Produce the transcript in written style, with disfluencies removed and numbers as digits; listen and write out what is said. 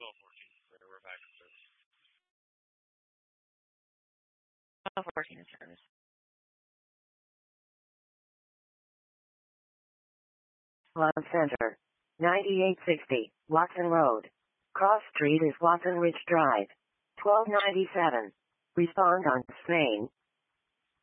We're back in service. 1214 in service. Lawn Center. 9860 Watson Road. Cross Street is Watson Ridge Drive. 1297. Respond on Spain.